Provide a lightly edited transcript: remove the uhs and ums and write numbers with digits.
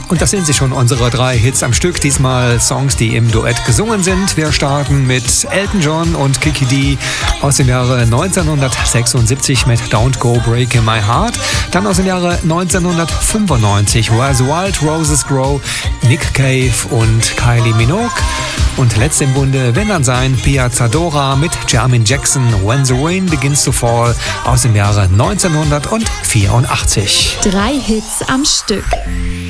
Und das sind sie schon, unsere 3 Hits am Stück. Diesmal Songs, die im Duett gesungen sind. Wir starten mit Elton John und Kiki Dee aus dem Jahre 1976 mit Don't Go Breaking My Heart. Dann aus dem Jahre 1995 Where the Wild Roses Grow, Nick Cave und Kylie Minogue. Und letzt im Bunde, wenn dann sein, Piazza Dora mit Jermaine Jackson, When the Rain Begins to Fall aus dem Jahre 1984. 3 Hits am Stück.